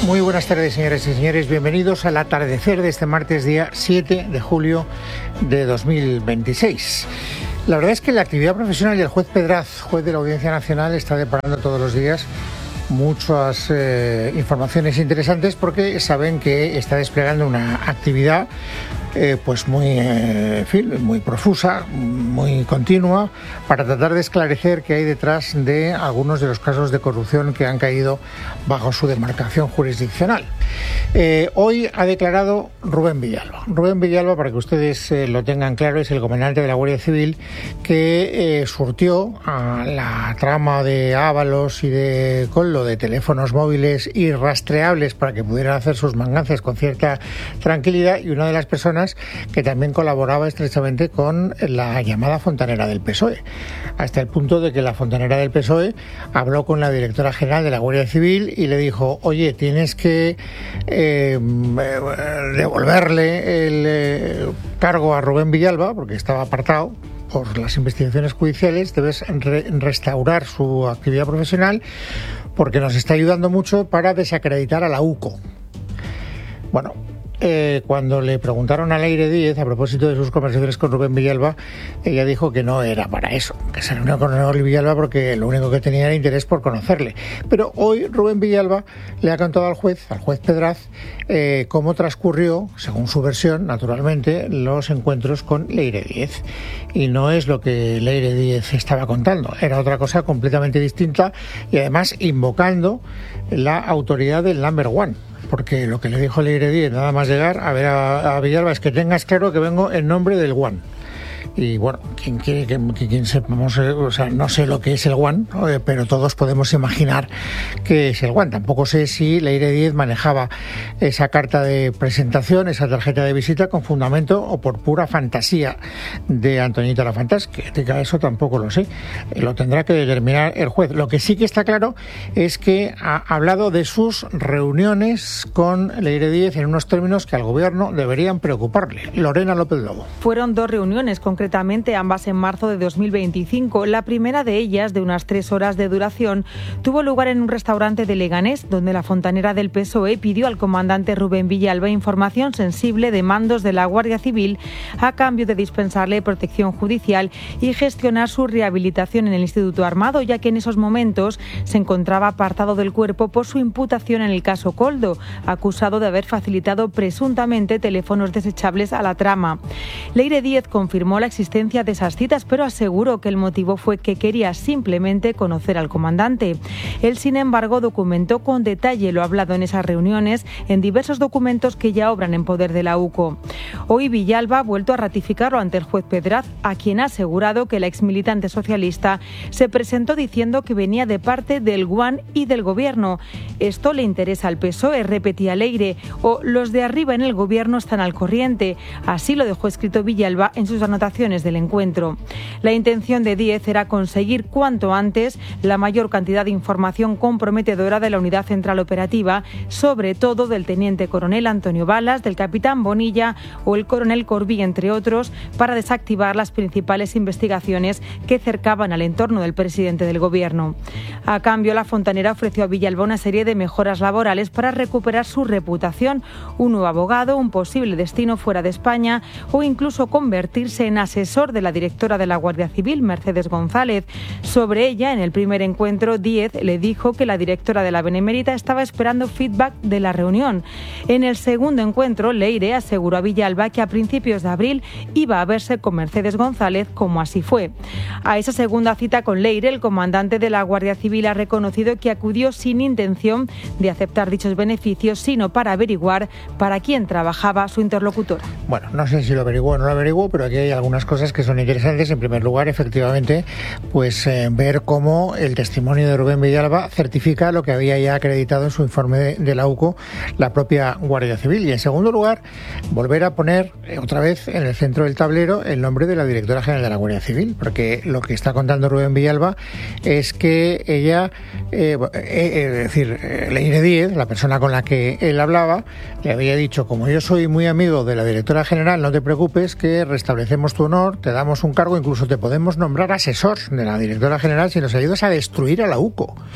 Muy buenas tardes, señoras y señores. Bienvenidos al atardecer de este martes, día 7 de julio de 2026. La verdad es que la actividad profesional del juez Pedraz, juez de la Audiencia Nacional, está deparando todos los días muchas informaciones interesantes, porque saben que está desplegando una actividad pues muy profusa, muy continua, para tratar de esclarecer qué hay detrás de algunos de los casos de corrupción que han caído bajo su demarcación jurisdiccional. Hoy ha declarado Rubén Villalba. Rubén Villalba, para que ustedes lo tengan claro, es el comandante de la Guardia Civil que surtió a la trama de Ábalos y de Coldo de teléfonos móviles irrastreables para que pudieran hacer sus manganzas con cierta tranquilidad, y una de las personas que también colaboraba estrechamente con la llamada fontanera del PSOE, hasta el punto de que la fontanera del PSOE habló con la directora general de la Guardia Civil y le dijo: oye, tienes que devolverle el cargo a Rubén Villalba, porque estaba apartado por las investigaciones judiciales, debes restaurar su actividad profesional, porque nos está ayudando mucho para desacreditar a la UCO. Bueno, cuando le preguntaron a Leire Díez a propósito de sus conversaciones con Rubén Villalba, ella dijo que no era para eso, que se reunió con Rubén Villalba porque lo único que tenía era interés por conocerle. Pero hoy Rubén Villalba le ha contado al juez Pedraz, cómo transcurrió, según su versión, naturalmente, los encuentros con Leire Díez. Y no es lo que Leire Díez estaba contando, era otra cosa completamente distinta, y además invocando la autoridad del number one. Porque lo que le dijo Leire Díez nada más llegar a ver a Villalba es que tengas claro que vengo en nombre del One. Y bueno, quien quiere que sepamos, o sea, no sé lo que es el One, pero todos podemos imaginar que es el One. Tampoco sé si Leire Díez manejaba esa carta de presentación, esa tarjeta de visita con fundamento o por pura fantasía de Antoñita la Fantástica. Eso tampoco lo sé. Lo tendrá que determinar el juez. Lo que sí que está claro es que ha hablado de sus reuniones con Leire Díez en unos términos que al gobierno deberían preocuparle. Lorena López Lobo. Fueron dos reuniones, concretamente ambas en marzo de 2025. La primera de ellas, de unas 3 horas de duración, tuvo lugar en un restaurante de Leganés, donde la fontanera del PSOE pidió al comandante Rubén Villalba información sensible de mandos de la Guardia Civil a cambio de dispensarle protección judicial y gestionar su rehabilitación en el Instituto Armado, ya que en esos momentos se encontraba apartado del cuerpo por su imputación en el caso Coldo, acusado de haber facilitado presuntamente teléfonos desechables a la trama. Leire Díez confirmó la existencia de esas citas, pero aseguró que el motivo fue que quería simplemente conocer al comandante. Él, sin embargo, documentó con detalle lo hablado en esas reuniones en diversos documentos que ya obran en poder de la UCO. Hoy Villalba ha vuelto a ratificarlo ante el juez Pedraz, a quien ha asegurado que la exmilitante socialista se presentó diciendo que venía de parte del GUAN y del gobierno. Esto le interesa al PSOE, repetía Leire, o los de arriba en el gobierno están al corriente. Así lo dejó escrito Villalba en sus anotaciones del encuentro. La intención de Díez era conseguir cuanto antes la mayor cantidad de información comprometedora de la Unidad Central Operativa, sobre todo del teniente coronel Antonio Balas, del capitán Bonilla o el coronel Corbí, entre otros, para desactivar las principales investigaciones que cercaban al entorno del presidente del gobierno. A cambio, la fontanera ofreció a Villalba una serie de mejoras laborales para recuperar su reputación, un nuevo abogado, un posible destino fuera de España o incluso convertirse en asesor de la directora de la Guardia Civil, Mercedes González. Sobre ella, en el primer encuentro, Díez le dijo que la directora de la Benemérita estaba esperando feedback de la reunión. En el segundo encuentro, Leire aseguró a Villalba que a principios de abril iba a verse con Mercedes González, como así fue. A esa segunda cita con Leire, el comandante de la Guardia Civil ha reconocido que acudió sin intención de aceptar dichos beneficios, sino para averiguar para quién trabajaba su interlocutora. Bueno, no sé si lo averiguó o no lo averiguó, pero aquí hay algunas cosas que son interesantes. En primer lugar, efectivamente, pues ver cómo el testimonio de Rubén Villalba certifica lo que había ya acreditado en su informe de la UCO la propia Guardia Civil. Y en segundo lugar, volver a poner otra vez en el centro del tablero el nombre de la directora general de la Guardia Civil, porque lo que está contando Rubén Villalba es que ella, es decir, Leire Díez, la persona con la que él hablaba, le había dicho: como yo soy muy amigo de la directora general, no te preocupes, que restablecemos tu honor, te damos un cargo, incluso te podemos nombrar asesor de la directora general si nos ayudas a destruir a la UCO.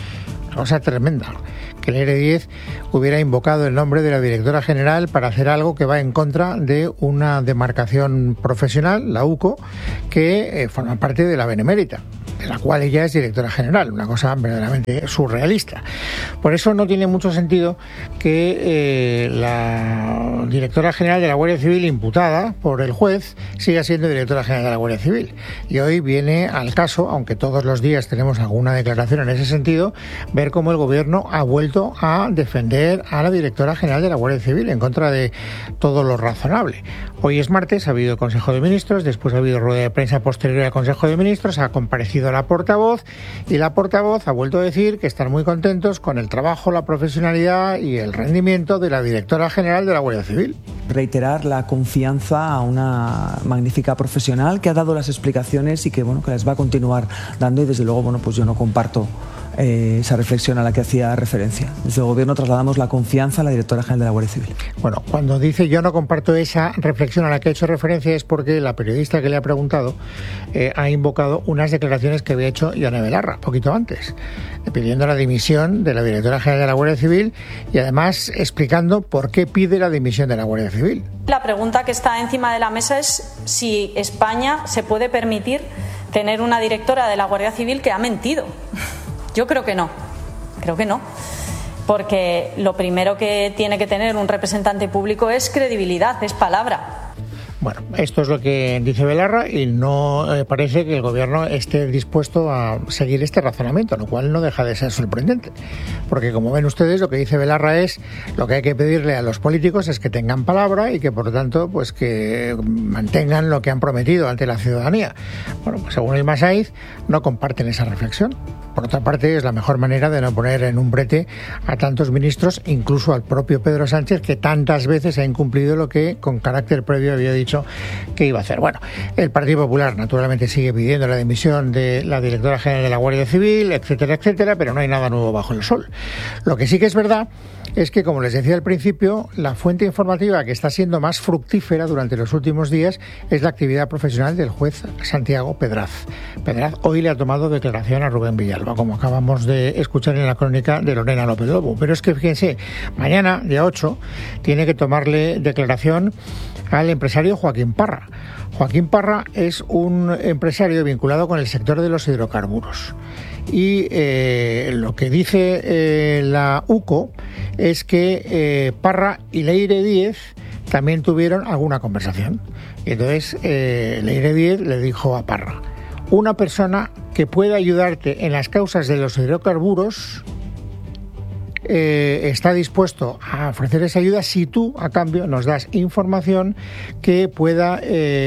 cosa tremenda, que Leire Díez hubiera invocado el nombre de la directora general para hacer algo que va en contra de una demarcación profesional, la UCO, que forma parte de la Benemérita, de la cual ella es directora general, una cosa verdaderamente surrealista. Por eso no tiene mucho sentido que la directora general de la Guardia Civil, imputada por el juez, siga siendo directora general de la Guardia Civil. Y hoy viene al caso, aunque todos los días tenemos alguna declaración en ese sentido, ver cómo el gobierno ha vuelto a defender a la directora general de la Guardia Civil en contra de todo lo razonable. Hoy es martes, ha habido Consejo de Ministros, después ha habido rueda de prensa posterior al Consejo de Ministros, ha comparecido la portavoz y la portavoz ha vuelto a decir que están muy contentos con el trabajo, la profesionalidad y el rendimiento de la directora general de la Guardia Civil. Reiterar la confianza a una magnífica profesional que ha dado las explicaciones y que que les va a continuar dando, y desde luego pues yo no comparto esa reflexión a la que hacía referencia. Desde el Gobierno trasladamos la confianza a la directora general de la Guardia Civil. Bueno, cuando dice yo no comparto esa reflexión a la que ha hecho referencia es porque la periodista que le ha preguntado ha invocado unas declaraciones que había hecho Ione Belarra poquito antes, pidiendo la dimisión de la directora general de la Guardia Civil y además explicando por qué pide la dimisión de la Guardia Civil. La pregunta que está encima de la mesa es si España se puede permitir tener una directora de la Guardia Civil que ha mentido. Yo creo que no, porque lo primero que tiene que tener un representante público es credibilidad, es palabra. Bueno, esto es lo que dice Belarra y no parece que el gobierno esté dispuesto a seguir este razonamiento, lo cual no deja de ser sorprendente. Porque como ven ustedes, lo que dice Belarra es lo que hay que pedirle a los políticos es que tengan palabra y que por lo tanto pues que mantengan lo que han prometido ante la ciudadanía. Bueno, pues según el Masaiz no comparten esa reflexión. Por otra parte, es la mejor manera de no poner en un brete a tantos ministros, incluso al propio Pedro Sánchez, que tantas veces ha incumplido lo que con carácter previo había dicho que iba a hacer. Bueno, el Partido Popular naturalmente sigue pidiendo la dimisión de la directora general de la Guardia Civil, etcétera, etcétera, pero no hay nada nuevo bajo el sol. Lo que sí que es verdad es que, como les decía al principio, la fuente informativa que está siendo más fructífera durante los últimos días es la actividad profesional del juez Santiago Pedraz. Pedraz hoy le ha tomado declaración a Rubén Villalba, como acabamos de escuchar en la crónica de Lorena López Lobo. Pero es que, fíjense, mañana, día 8, tiene que tomarle declaración al empresario Joaquín Parra. Joaquín Parra es un empresario vinculado con el sector de los hidrocarburos. Y lo que dice la UCO es que Parra y Leire Díez también tuvieron alguna conversación. Y entonces Leire Díez le dijo a Parra: una persona que pueda ayudarte en las causas de los hidrocarburos está dispuesto a ofrecer esa ayuda si tú, a cambio, nos das información que pueda,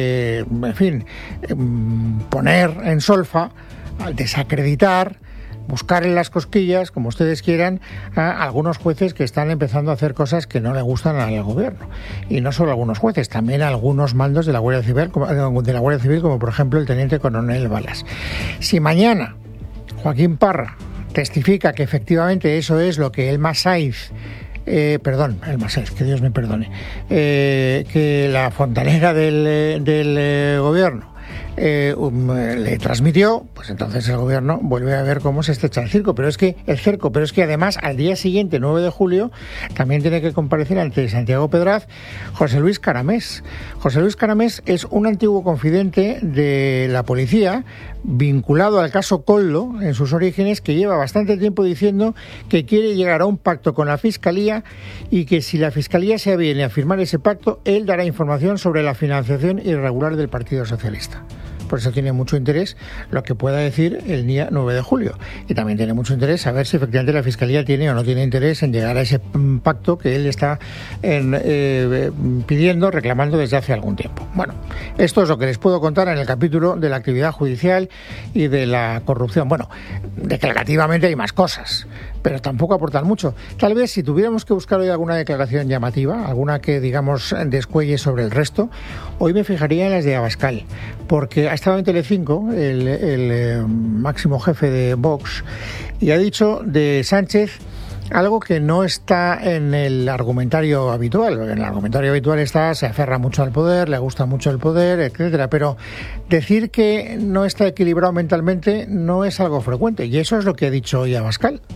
poner en solfa, desacreditar, buscar en las cosquillas, como ustedes quieran, a algunos jueces que están empezando a hacer cosas que no le gustan al gobierno. Y no solo algunos jueces, también algunos mandos de la Guardia Civil, como por ejemplo el teniente coronel Balas. Si mañana Joaquín Parra testifica que efectivamente eso es lo que el Masaiz, que Dios me perdone, que la fontanera del gobierno le transmitió, pues entonces el gobierno vuelve a ver cómo se estrecha el cerco. Pero es que además al día siguiente, 9 de julio, también tiene que comparecer ante Santiago Pedraz José Luis Caramés. José Luis Caramés es un antiguo confidente de la policía vinculado al caso Coldo en sus orígenes, que lleva bastante tiempo diciendo que quiere llegar a un pacto con la Fiscalía y que si la Fiscalía se aviene a firmar ese pacto, él dará información sobre la financiación irregular del Partido Socialista. Por eso tiene mucho interés lo que pueda decir el día 9 de julio. Y también tiene mucho interés saber si efectivamente la Fiscalía tiene o no tiene interés en llegar a ese pacto que él está pidiendo, reclamando desde hace algún tiempo. Bueno, esto es lo que les puedo contar en el capítulo de la actividad judicial y de la corrupción. Bueno, declarativamente hay más cosas, pero tampoco aportan mucho. Tal vez si tuviéramos que buscar hoy alguna declaración llamativa, alguna que, digamos, descuelle sobre el resto, hoy me fijaría en las de Abascal, porque ha estado en Telecinco el máximo jefe de Vox y ha dicho de Sánchez algo que no está en el argumentario habitual. En el argumentario habitual se aferra mucho al poder, le gusta mucho el poder, etcétera, pero decir que no está equilibrado mentalmente no es algo frecuente, y eso es lo que ha dicho hoy Abascal.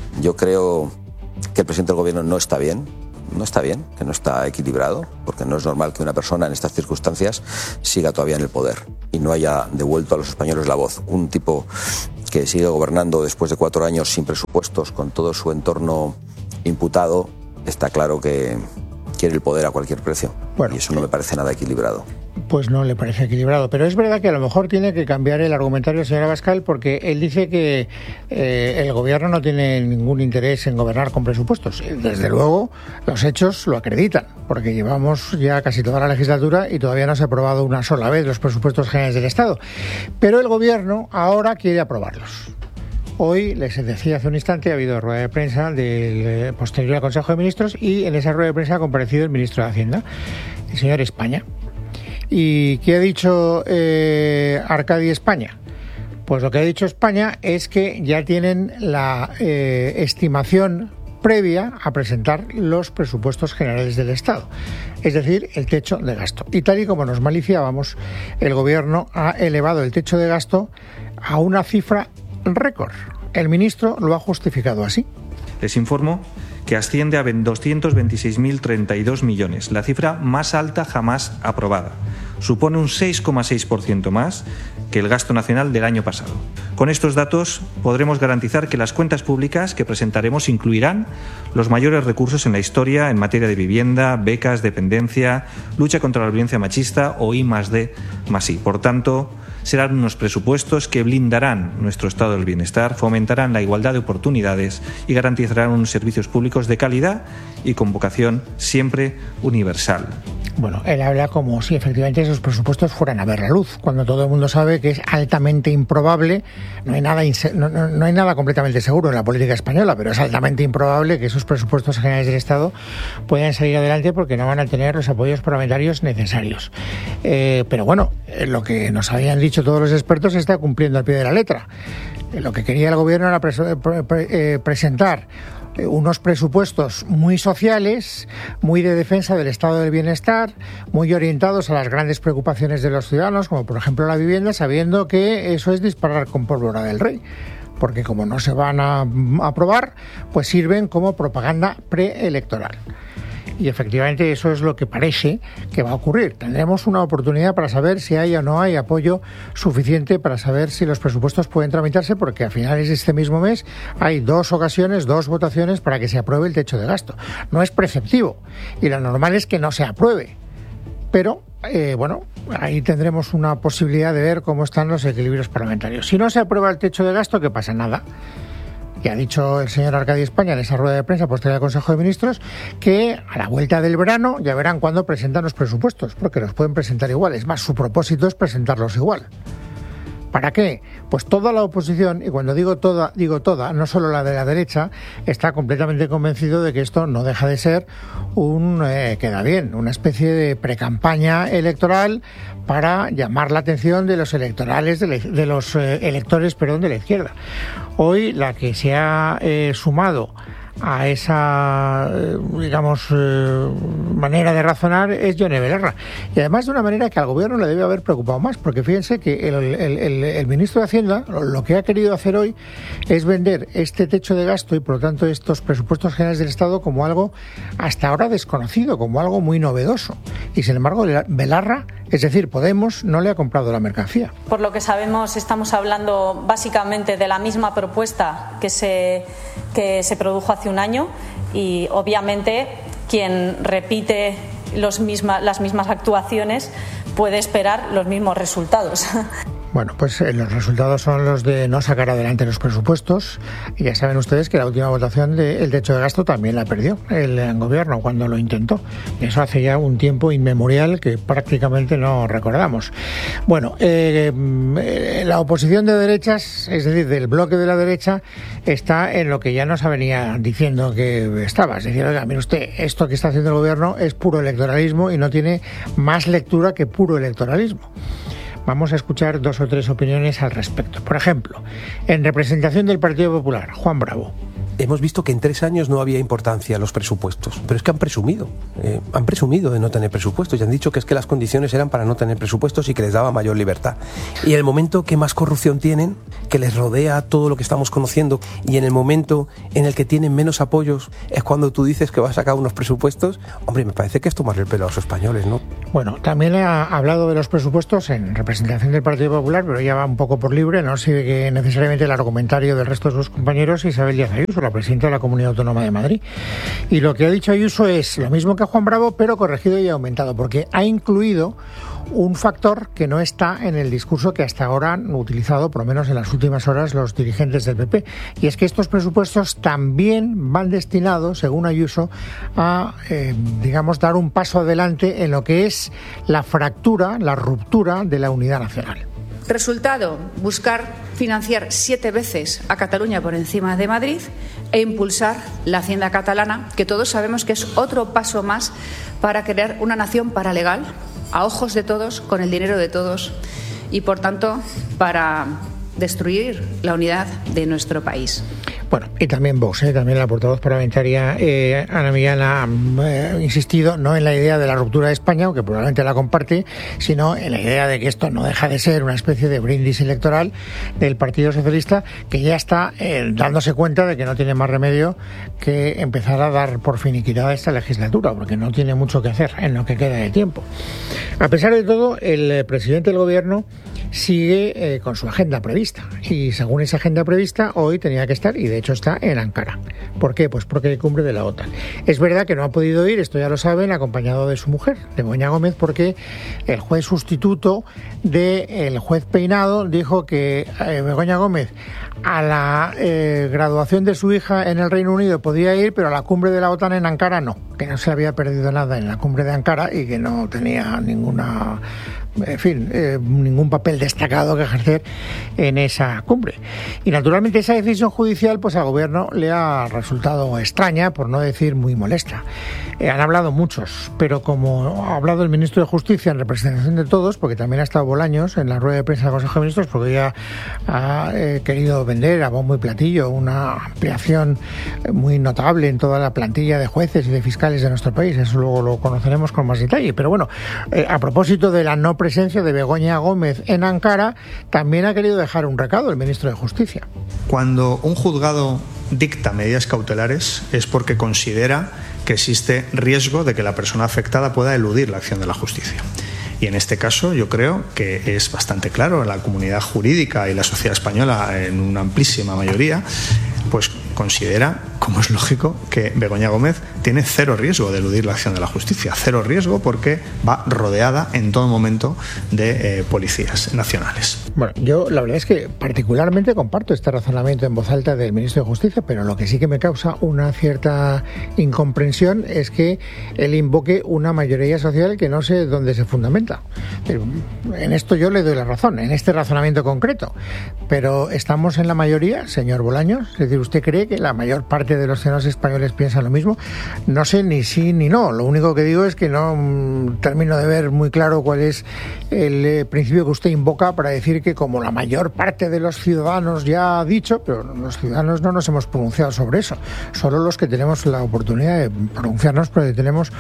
Yo creo que el presidente del gobierno no está bien, que no está equilibrado, porque no es normal que una persona en estas circunstancias siga todavía en el poder y no haya devuelto a los españoles la voz. Un tipo que sigue gobernando después de 4 años sin presupuestos, con todo su entorno imputado, está claro que quiere el poder a cualquier precio. Bueno, y eso no me parece nada equilibrado. Pues no le parece equilibrado, pero es verdad que a lo mejor tiene que cambiar el argumentario del señor Abascal, porque él dice que el gobierno no tiene ningún interés en gobernar con presupuestos. Desde luego, los hechos lo acreditan, porque llevamos ya casi toda la legislatura y todavía no se ha aprobado una sola vez los presupuestos generales del Estado. Pero el gobierno ahora quiere aprobarlos. Hoy, les decía hace un instante, ha habido rueda de prensa del posterior al Consejo de Ministros y en esa rueda de prensa ha comparecido el ministro de Hacienda, el señor España. ¿Y qué ha dicho Arcadi España? Pues lo que ha dicho España es que ya tienen la estimación previa a presentar los presupuestos generales del Estado, es decir, el techo de gasto. Y tal y como nos maliciábamos, el Gobierno ha elevado el techo de gasto a una cifra récord. El ministro lo ha justificado así. Les informo que asciende a 226.032 millones, la cifra más alta jamás aprobada. Supone un 6,6% más que el gasto nacional del año pasado. Con estos datos podremos garantizar que las cuentas públicas que presentaremos incluirán los mayores recursos en la historia en materia de vivienda, becas, dependencia, lucha contra la violencia machista o I+D+I. Por tanto, serán unos presupuestos que blindarán nuestro estado del bienestar, fomentarán la igualdad de oportunidades y garantizarán unos servicios públicos de calidad y con vocación siempre universal. Bueno, él habla como si efectivamente esos presupuestos fueran a ver la luz, cuando todo el mundo sabe que es altamente improbable, no hay nada completamente seguro en la política española, pero es altamente improbable que esos presupuestos generales del Estado puedan salir adelante porque no van a tener los apoyos parlamentarios necesarios. Pero bueno, lo que nos habían dicho todos los expertos está cumpliendo al pie de la letra. Lo que quería el gobierno era presentar unos presupuestos muy sociales, muy de defensa del estado del bienestar, muy orientados a las grandes preocupaciones de los ciudadanos, como por ejemplo la vivienda, sabiendo que eso es disparar con pólvora del rey, porque como no se van a aprobar, pues sirven como propaganda preelectoral. Y efectivamente eso es lo que parece que va a ocurrir. Tendremos una oportunidad para saber si hay o no hay apoyo suficiente para saber si los presupuestos pueden tramitarse, porque a finales de este mismo mes hay 2 ocasiones, 2 votaciones para que se apruebe el techo de gasto. No es preceptivo y lo normal es que no se apruebe. Pero, bueno, ahí tendremos una posibilidad de ver cómo están los equilibrios parlamentarios. Si no se aprueba el techo de gasto, ¿qué pasa? Nada. Y ha dicho el señor Arcadi España en esa rueda de prensa posterior al Consejo de Ministros que a la vuelta del verano ya verán cuándo presentan los presupuestos, porque los pueden presentar igual. Es más, su propósito es presentarlos igual. ¿Para qué? Pues toda la oposición, y cuando digo toda, no solo la de la derecha, está completamente convencido de que esto no deja de ser queda bien, una especie de precampaña electoral para llamar la atención de los electores de la izquierda. Hoy la que se ha sumado a esa, manera de razonar es Yone Belarra. Y además de una manera que al gobierno le debe haber preocupado más, porque fíjense que el ministro de Hacienda lo que ha querido hacer hoy es vender este techo de gasto y por lo tanto estos presupuestos generales del Estado como algo hasta ahora desconocido, como algo muy novedoso. Y sin embargo Belarra, es decir, Podemos, no le ha comprado la mercancía. Por lo que sabemos, estamos hablando básicamente de la misma propuesta que se produjo hace un año y obviamente quien repite las mismas actuaciones puede esperar los mismos resultados. Bueno, pues los resultados son los de no sacar adelante los presupuestos. Y ya saben ustedes que la última votación del techo de gasto también la perdió el gobierno cuando lo intentó. Y eso hace ya un tiempo inmemorial que prácticamente no recordamos. Bueno, la oposición de derechas, es decir, del bloque de la derecha, está en lo que ya nos venía diciendo que estaba. Es decir, oiga, mire usted, esto que está haciendo el gobierno es puro electoralismo y no tiene más lectura que puro electoralismo. Vamos a escuchar 2 o 3 opiniones al respecto. Por ejemplo, en representación del Partido Popular, Juan Bravo. hemos visto que en 3 años no había importancia a los presupuestos, pero es que han presumido de no tener presupuestos y han dicho que es que las condiciones eran para no tener presupuestos y que les daba mayor libertad. Y en el momento que más corrupción tienen, que les rodea todo lo que estamos conociendo, y en el momento en el que tienen menos apoyos es cuando tú dices que vas a sacar unos presupuestos. Hombre, me parece que es tomarle el pelo a los españoles, ¿no? Bueno, también ha hablado de los presupuestos en representación del Partido Popular, pero ya va un poco por libre, no sigue necesariamente el argumentario del resto de sus compañeros, Isabel Díaz Ayuso, la presidenta de la Comunidad Autónoma de Madrid. Y lo que ha dicho Ayuso es lo mismo que Juan Bravo, pero corregido y aumentado, porque ha incluido un factor que no está en el discurso que hasta ahora han utilizado, por lo menos en las últimas horas, los dirigentes del PP. Y es que estos presupuestos también van destinados, según Ayuso, a, dar un paso adelante en lo que es la fractura, la ruptura de la unidad nacional. Resultado, buscar financiar 7 veces a Cataluña por encima de Madrid e impulsar la hacienda catalana, que todos sabemos que es otro paso más para crear una nación paralegal, a ojos de todos, con el dinero de todos y, por tanto, para destruir la unidad de nuestro país. Bueno, y también Vox, también la portavoz parlamentaria Ana Millán ha insistido no en la idea de la ruptura de España, aunque probablemente la comparte, sino en la idea de que esto no deja de ser una especie de brindis electoral del Partido Socialista, que ya está dándose cuenta de que no tiene más remedio que empezar a dar por finiquitada esta legislatura, porque no tiene mucho que hacer en lo que queda de tiempo. A pesar de todo, el presidente del Gobierno sigue con su agenda prevista, y según esa agenda prevista hoy tenía que estar, y de hecho está en Ankara. ¿Por qué? Pues porque hay cumbre de la OTAN. Es verdad que no ha podido ir, esto ya lo saben, acompañado de su mujer, de Begoña Gómez, porque el juez sustituto del juez Peinado dijo que Begoña Gómez a la graduación de su hija en el Reino Unido podía ir, pero a la cumbre de la OTAN en Ankara no, que no se había perdido nada en la cumbre de Ankara y que no tenía ningún papel destacado que ejercer en esa cumbre. Y naturalmente esa decisión judicial pues al gobierno le ha resultado extraña, por no decir muy molesta. Han hablado muchos, pero como ha hablado el ministro de Justicia en representación de todos, porque también ha estado Bolaños en la rueda de prensa del Consejo de Ministros, porque ella ha querido vender a bombo y platillo una ampliación muy notable en toda la plantilla de jueces y de fiscales de nuestro país. Eso luego lo conoceremos con más detalle. Pero bueno, a propósito de la no presencia de Begoña Gómez en Ankara, también ha querido dejar un recado el ministro de Justicia. Cuando un juzgado dicta medidas cautelares es porque considera que existe riesgo de que la persona afectada pueda eludir la acción de la justicia. Y en este caso yo creo que es bastante claro, la comunidad jurídica y la sociedad española en una amplísima mayoría pues considera, como es lógico, que Begoña Gómez tiene cero riesgo de eludir la acción de la justicia, cero riesgo porque va rodeada en todo momento de policías nacionales. Bueno, yo la verdad es que particularmente comparto este razonamiento en voz alta del ministro de Justicia, pero lo que sí que me causa una cierta incomprensión es que él invoque una mayoría social que no sé dónde se fundamenta. Pero en esto yo le doy la razón, en este razonamiento concreto, pero ¿estamos en la mayoría, señor Bolaños? Es decir, ¿usted cree que la mayor parte de los ciudadanos españoles piensan lo mismo? No sé ni sí ni no. Lo único que digo es que no termino de ver muy claro cuál es el principio que usted invoca para decir que como la mayor parte de los ciudadanos ya ha dicho, pero los ciudadanos no nos hemos pronunciado sobre eso. Solo los que tenemos la oportunidad de pronunciarnos porque tenemos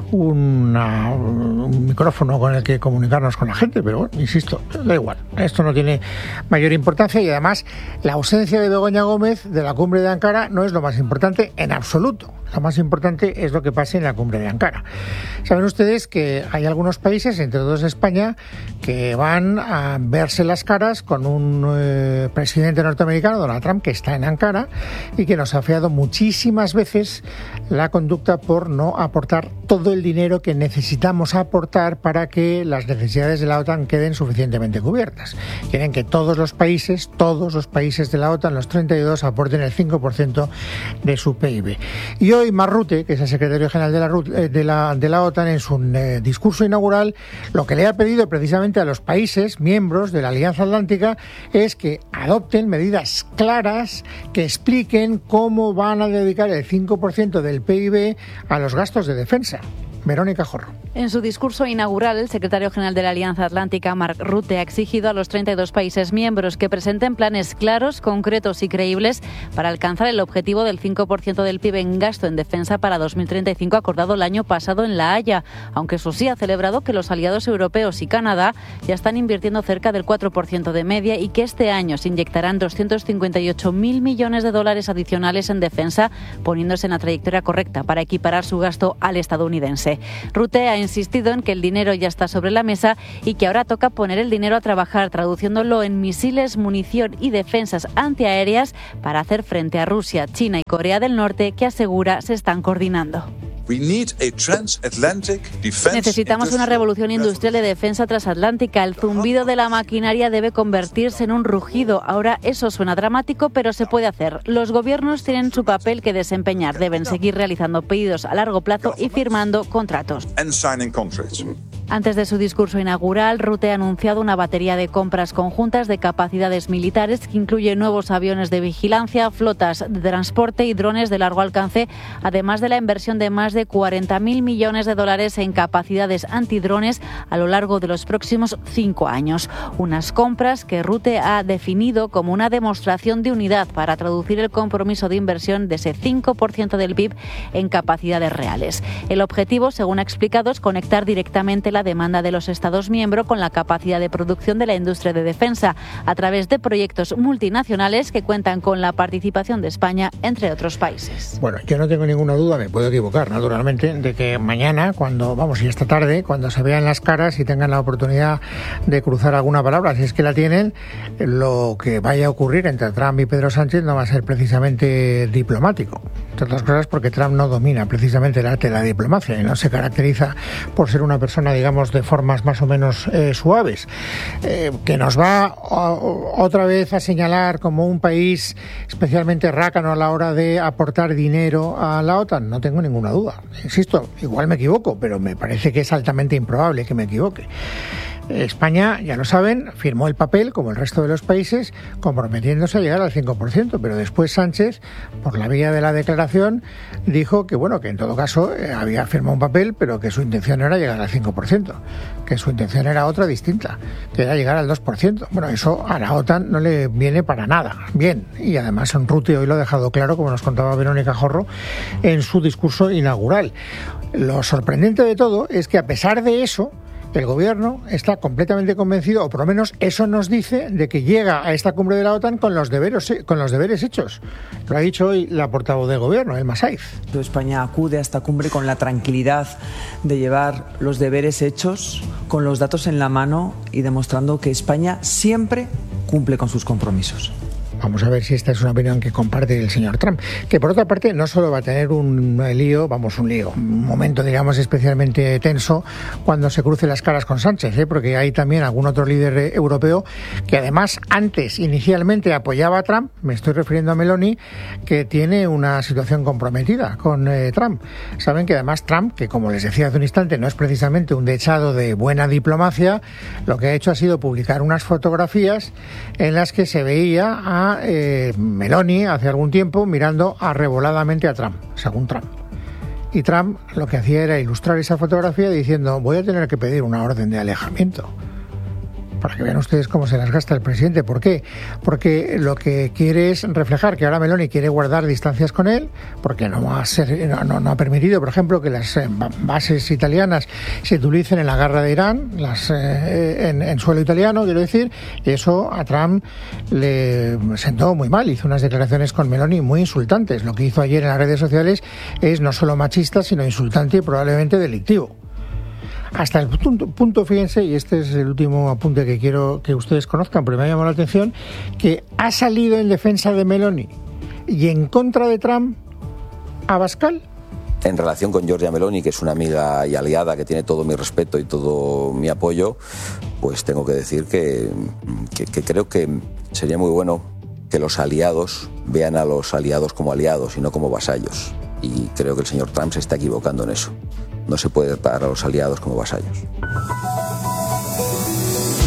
un micrófono con el que comunicarnos con la gente. Pero bueno, insisto, da igual. Esto no tiene mayor importancia y además la ausencia de Begoña Gómez de la cumbre de Ankara no es lo más importante en absoluto. Lo más importante es lo que pase en la cumbre de Ankara. Saben ustedes que hay algunos países, entre todos España, que van a verse las caras con un presidente norteamericano, Donald Trump, que está en Ankara y que nos ha afeado muchísimas veces la conducta por no aportar todo el dinero que necesitamos aportar para que las necesidades de la OTAN queden suficientemente cubiertas. Quieren que todos los países de la OTAN, los 32, aporten el 5% de su PIB. Y hoy Mark Rutte, que es el secretario general de la OTAN, en su discurso inaugural, lo que le ha pedido precisamente a los países miembros de la Alianza Atlántica es que adopten medidas claras que expliquen cómo van a dedicar el 5% del PIB a los gastos de defensa. Verónica Jorro. En su discurso inaugural, el secretario general de la Alianza Atlántica, Mark Rutte, ha exigido a los 32 países miembros que presenten planes claros, concretos y creíbles para alcanzar el objetivo del 5% del PIB en gasto en defensa para 2035 acordado el año pasado en La Haya, aunque eso sí ha celebrado que los aliados europeos y Canadá ya están invirtiendo cerca del 4% de media y que este año se inyectarán 258.000 millones de dólares adicionales en defensa, poniéndose en la trayectoria correcta para equiparar su gasto al estadounidense. Rutte ha insistido en que el dinero ya está sobre la mesa y que ahora toca poner el dinero a trabajar, traduciéndolo en misiles, munición y defensas antiaéreas para hacer frente a Rusia, China y Corea del Norte, que asegura se están coordinando. Necesitamos una revolución industrial de defensa transatlántica. El zumbido de la maquinaria debe convertirse en un rugido. Ahora eso suena dramático, pero se puede hacer. Los gobiernos tienen su papel que desempeñar. Deben seguir realizando pedidos a largo plazo y firmando contratos. Antes de su discurso inaugural, Rutte ha anunciado una batería de compras conjuntas de capacidades militares que incluye nuevos aviones de vigilancia, flotas de transporte y drones de largo alcance, además de la inversión de más de 40.000 millones de dólares en capacidades antidrones a lo largo de los próximos 5 años. Unas compras que Rutte ha definido como una demostración de unidad para traducir el compromiso de inversión de ese 5% del PIB en capacidades reales. El objetivo, según ha explicado, es conectar directamente la demanda de los Estados miembros con la capacidad de producción de la industria de defensa a través de proyectos multinacionales que cuentan con la participación de España, entre otros países. Bueno, yo no tengo ninguna duda, me puedo equivocar, naturalmente, de que mañana, y esta tarde, cuando se vean las caras y tengan la oportunidad de cruzar alguna palabra, si es que la tienen, lo que vaya a ocurrir entre Trump y Pedro Sánchez no va a ser precisamente diplomático. Entre otras cosas porque Trump no domina precisamente el arte de la diplomacia y no se caracteriza por ser una persona, digamos, de formas más o menos suaves, que nos va otra vez a señalar como un país especialmente rácano a la hora de aportar dinero a la OTAN. No tengo ninguna duda. Insisto, igual me equivoco, pero me parece que es altamente improbable que me equivoque. España, ya lo saben, firmó el papel, como el resto de los países, comprometiéndose a llegar al 5%, pero después Sánchez, por la vía de la declaración, dijo que, bueno, que en todo caso había firmado un papel, pero que su intención era llegar al 5%, que su intención era otra distinta, que era llegar al 2%. Bueno, eso a la OTAN no le viene para nada bien, y además Rutte hoy lo ha dejado claro, como nos contaba Verónica Jorro, en su discurso inaugural. Lo sorprendente de todo es que, a pesar de eso, el gobierno está completamente convencido, o por lo menos eso nos dice, de que llega a esta cumbre de la OTAN con los deberes hechos. Lo ha dicho hoy la portavoz del gobierno, Elma Saiz. España acude a esta cumbre con la tranquilidad de llevar los deberes hechos, con los datos en la mano y demostrando que España siempre cumple con sus compromisos. Vamos a ver si esta es una opinión que comparte el señor Trump, que por otra parte no solo va a tener un momento, digamos, especialmente tenso cuando se cruce las caras con Sánchez, porque hay también algún otro líder europeo que además inicialmente apoyaba a Trump, me estoy refiriendo a Meloni, que tiene una situación comprometida con Trump. Saben que además Trump, que como les decía hace un instante, no es precisamente un dechado de buena diplomacia, lo que ha hecho ha sido publicar unas fotografías en las que se veía a Meloni hace algún tiempo mirando arreboladamente a Trump, según Trump. Y Trump lo que hacía era ilustrar esa fotografía diciendo: voy a tener que pedir una orden de alejamiento. Para que vean ustedes cómo se las gasta el presidente. ¿Por qué? Porque lo que quiere es reflejar que ahora Meloni quiere guardar distancias con él, porque no ha permitido, por ejemplo, que las bases italianas se utilicen en la guerra de Irán, en suelo italiano, quiero decir. Y eso a Trump le sentó muy mal. Hizo unas declaraciones con Meloni muy insultantes. Lo que hizo ayer en las redes sociales es no solo machista, sino insultante y probablemente delictivo. Hasta el punto, fíjense, y este es el último apunte que quiero que ustedes conozcan, porque me ha llamado la atención, que ha salido en defensa de Meloni y en contra de Trump Abascal. En relación con Giorgia Meloni, que es una amiga y aliada que tiene todo mi respeto y todo mi apoyo, pues tengo que decir que creo que sería muy bueno que los aliados vean a los aliados como aliados y no como vasallos. Y creo que el señor Trump se está equivocando en eso. No se puede tratar a los aliados como vasallos.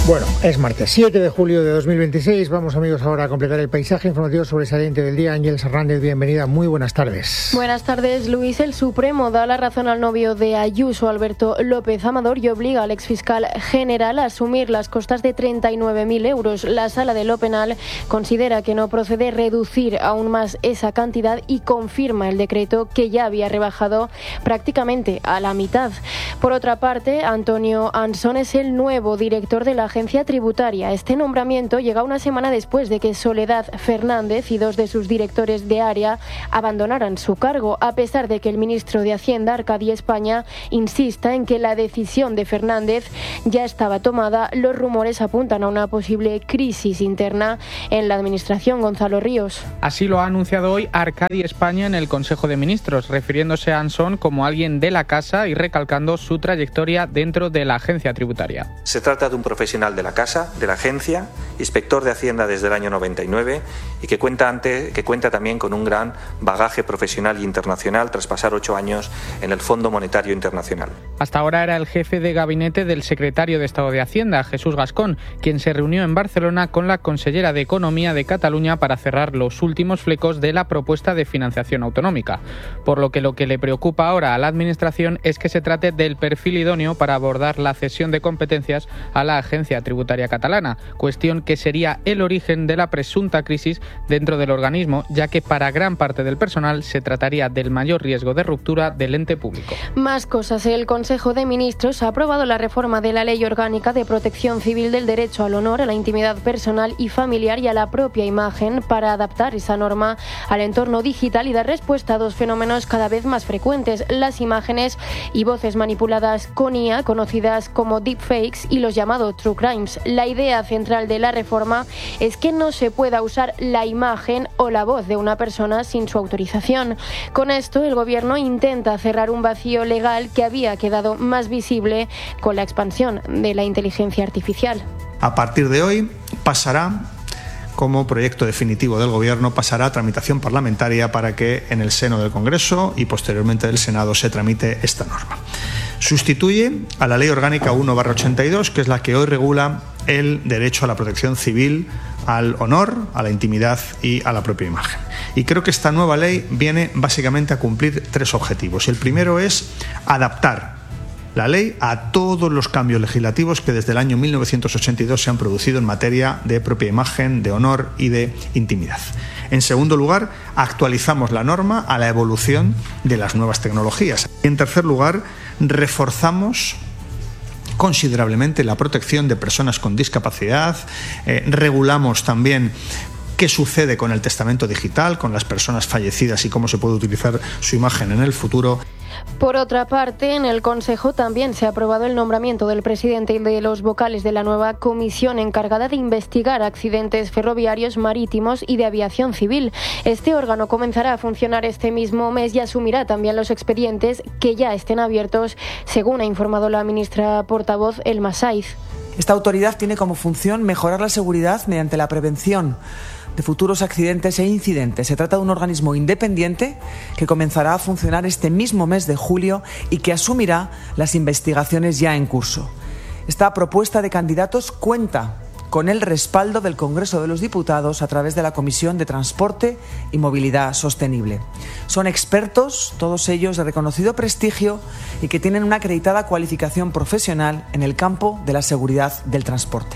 Bueno, es martes 7 de julio de 2026. Vamos, amigos, ahora a completar el paisaje informativo sobresaliente del día. Ángeles Hernández, bienvenida. Muy buenas tardes. Buenas tardes, Luis. El Supremo da la razón al novio de Ayuso, Alberto López Amador, y obliga al exfiscal general a asumir las costas de 39.000 euros. La Sala de lo Penal considera que no procede reducir aún más esa cantidad y confirma el decreto que ya había rebajado prácticamente a la mitad. Por otra parte, Antonio Ansón es el nuevo director de la Agencia Tributaria. Este nombramiento llega una semana después de que Soledad Fernández y dos de sus directores de área abandonaran su cargo, a pesar de que el ministro de Hacienda, Arcadi España, insista en que la decisión de Fernández ya estaba tomada. Los rumores apuntan a una posible crisis interna en la administración. Gonzalo Ríos. Así lo ha anunciado hoy Arcadi España en el Consejo de Ministros, refiriéndose a Ansón como alguien de la casa y recalcando su trayectoria dentro de la Agencia Tributaria. Se trata de un profesional de la casa, de la agencia, inspector de Hacienda desde el año 99 y que cuenta también con un gran bagaje profesional e internacional tras pasar 8 años en el Fondo Monetario Internacional. Hasta ahora era el jefe de gabinete del secretario de Estado de Hacienda, Jesús Gascón, quien se reunió en Barcelona con la consellera de Economía de Cataluña para cerrar los últimos flecos de la propuesta de financiación autonómica. Por lo que le preocupa ahora a la Administración es que se trate del perfil idóneo para abordar la cesión de competencias a la Agencia Tributaria Catalana, cuestión que sería el origen de la presunta crisis dentro del organismo, ya que para gran parte del personal se trataría del mayor riesgo de ruptura del ente público. Más cosas. El Consejo de Ministros ha aprobado la reforma de la Ley Orgánica de Protección Civil del derecho al honor, a la intimidad personal y familiar y a la propia imagen para adaptar esa norma al entorno digital y dar respuesta a dos fenómenos cada vez más frecuentes: las imágenes y voces manipuladas con IA, conocidas como deepfakes, y los llamados true crimes. La idea central de la reforma es que no se pueda usar la imagen o la voz de una persona sin su autorización. Con esto, el Gobierno intenta cerrar un vacío legal que había quedado más visible con la expansión de la inteligencia artificial. A partir de hoy pasará, como proyecto definitivo del Gobierno, pasará a tramitación parlamentaria para que en el seno del Congreso y posteriormente del Senado se tramite esta norma. Sustituye a la Ley Orgánica 1/82, que es la que hoy regula el derecho a la protección civil, al honor, a la intimidad y a la propia imagen. Y creo que esta nueva ley viene básicamente a cumplir 3 objetivos. El primero es adaptar la ley a todos los cambios legislativos que desde el año 1982 se han producido en materia de propia imagen, de honor y de intimidad. En segundo lugar, actualizamos la norma a la evolución de las nuevas tecnologías. En tercer lugar, reforzamos considerablemente la protección de personas con discapacidad, regulamos también qué sucede con el testamento digital, con las personas fallecidas y cómo se puede utilizar su imagen en el futuro. Por otra parte, en el Consejo también se ha aprobado el nombramiento del presidente y de los vocales de la nueva comisión encargada de investigar accidentes ferroviarios, marítimos y de aviación civil. Este órgano comenzará a funcionar este mismo mes y asumirá también los expedientes que ya estén abiertos, según ha informado la ministra portavoz Elma Saiz. Esta autoridad tiene como función mejorar la seguridad mediante la prevención de futuros accidentes e incidentes. Se trata de un organismo independiente que comenzará a funcionar este mismo mes de julio y que asumirá las investigaciones ya en curso. Esta propuesta de candidatos cuenta con el respaldo del Congreso de los Diputados a través de la Comisión de Transporte y Movilidad Sostenible. Son expertos, todos ellos de reconocido prestigio y que tienen una acreditada cualificación profesional en el campo de la seguridad del transporte.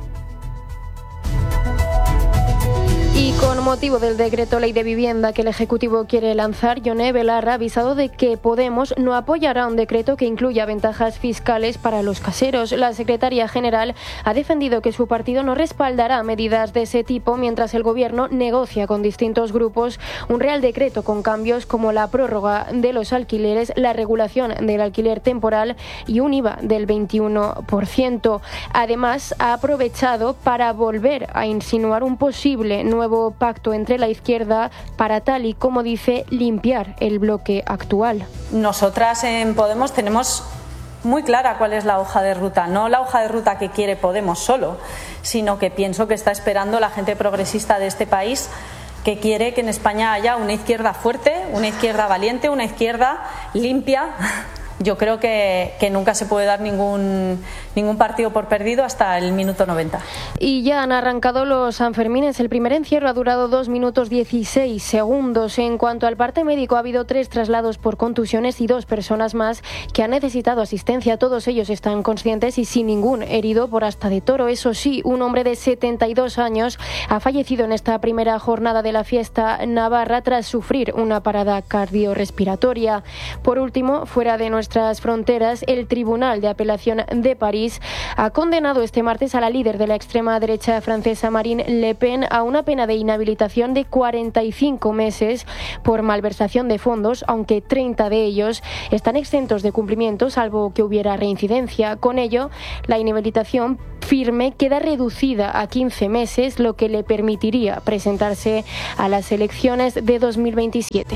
Y con motivo del decreto ley de vivienda que el Ejecutivo quiere lanzar, Yone Belarra ha avisado de que Podemos no apoyará un decreto que incluya ventajas fiscales para los caseros. La secretaria general ha defendido que su partido no respaldará medidas de ese tipo mientras el Gobierno negocia con distintos grupos un real decreto con cambios como la prórroga de los alquileres, la regulación del alquiler temporal y un IVA del 21%. Además, ha aprovechado para volver a insinuar un posible nuevo pacto entre la izquierda para, tal y como dice, limpiar el bloque actual. Nosotras en Podemos tenemos muy clara cuál es la hoja de ruta, no la hoja de ruta que quiere Podemos solo, sino que pienso que está esperando la gente progresista de este país, que quiere que en España haya una izquierda fuerte, una izquierda valiente, una izquierda limpia yo creo que nunca se puede dar ningún partido por perdido hasta el minuto 90. Y ya han arrancado los Sanfermines. El primer encierro ha durado 2 minutos 16 segundos. En cuanto al parte médico, ha habido 3 traslados por contusiones y 2 personas más que han necesitado asistencia. Todos ellos están conscientes y sin ningún herido por asta de toro. Eso sí, un hombre de 72 años ha fallecido en esta primera jornada de la fiesta navarra tras sufrir una parada cardiorrespiratoria. Por último, fuera de nuestras fronteras, el Tribunal de Apelación de París ha condenado este martes a la líder de la extrema derecha francesa Marine Le Pen a una pena de inhabilitación de 45 meses por malversación de fondos, aunque 30 de ellos están exentos de cumplimiento salvo que hubiera reincidencia. Con ello, la inhabilitación firme queda reducida a 15 meses, lo que le permitiría presentarse a las elecciones de 2027.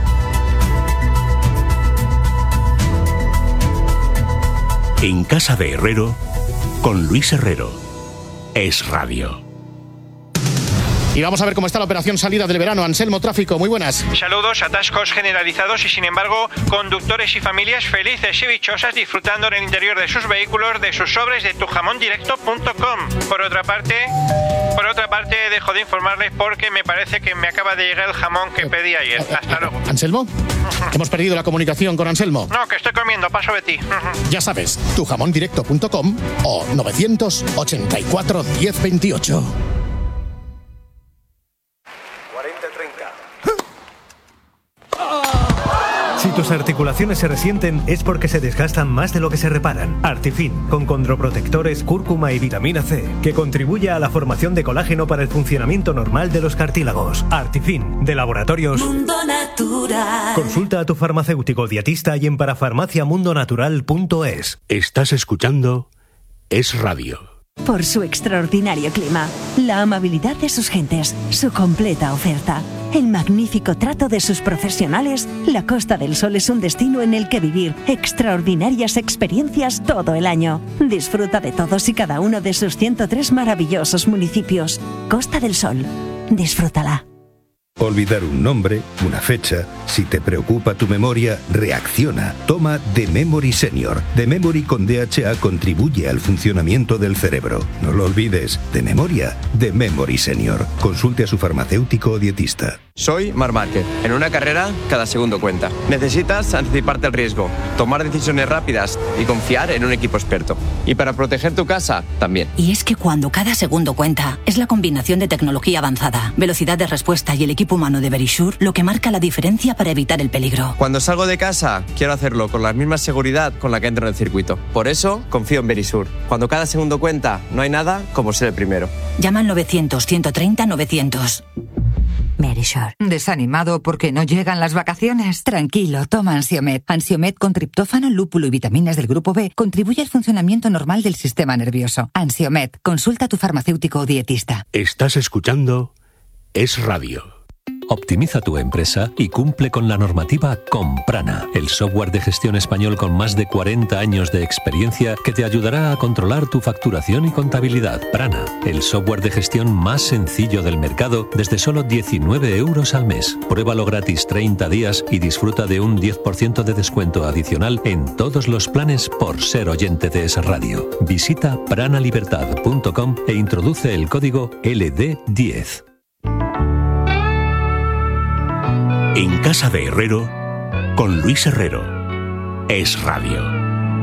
En Casa de Herrero, con Luis Herrero. Es Radio. Y vamos a ver cómo está la operación salida del verano. Anselmo, tráfico, muy buenas. Saludos, atascos generalizados y sin embargo conductores y familias felices y dichosas disfrutando en el interior de sus vehículos de sus sobres de tujamondirecto.com. Por otra parte, dejo de informarles porque me parece que me acaba de llegar el jamón que pedí ayer. Hasta luego. ¿Anselmo? Hemos perdido la comunicación con Anselmo. No, que estoy comiendo, paso de ti. Ya sabes, tujamondirecto.com o 984 1028. Si tus articulaciones se resienten es porque se desgastan más de lo que se reparan. Artifin, con condroprotectores, cúrcuma y vitamina C, que contribuye a la formación de colágeno para el funcionamiento normal de los cartílagos. Artifin, de Laboratorios Mundo Natural. Consulta a tu farmacéutico dietista y en parafarmaciamundonatural.es. Estás escuchando Es Radio. Por su extraordinario clima, la amabilidad de sus gentes, su completa oferta, el magnífico trato de sus profesionales, la Costa del Sol es un destino en el que vivir extraordinarias experiencias todo el año. Disfruta de todos y cada uno de sus 103 maravillosos municipios. Costa del Sol, disfrútala. Olvidar un nombre, una fecha. Si te preocupa tu memoria, reacciona. Toma The Memory Senior. The Memory con DHA contribuye al funcionamiento del cerebro. No lo olvides. De memoria, The Memory Senior. Consulte a su farmacéutico o dietista. Soy Marc Márquez. En una carrera, cada segundo cuenta. Necesitas anticiparte al riesgo, tomar decisiones rápidas y confiar en un equipo experto. Y para proteger tu casa, también. Y es que cuando cada segundo cuenta, es la combinación de tecnología avanzada, velocidad de respuesta y el equipo humano de Verisure lo que marca la diferencia para evitar el peligro. Cuando salgo de casa, quiero hacerlo con la misma seguridad con la que entro en el circuito. Por eso, confío en Verisure. Cuando cada segundo cuenta, no hay nada como ser el primero. Llama al 900-130-900. Verisure. ¿Desanimado porque no llegan las vacaciones? Tranquilo, toma Ansiomet. Ansiomet con triptófano, lúpulo y vitaminas del grupo B contribuye al funcionamiento normal del sistema nervioso. Ansiomet, consulta a tu farmacéutico o dietista. Estás escuchando Es Radio. Optimiza tu empresa y cumple con la normativa con Prana, el software de gestión español con más de 40 años de experiencia que te ayudará a controlar tu facturación y contabilidad. Prana, el software de gestión más sencillo del mercado desde solo 19 euros al mes. Pruébalo gratis 30 días y disfruta de un 10% de descuento adicional en todos los planes por ser oyente de Es Radio. Visita pranalibertad.com e introduce el código LD10. En Casa de Herrero, con Luis Herrero. Es Radio.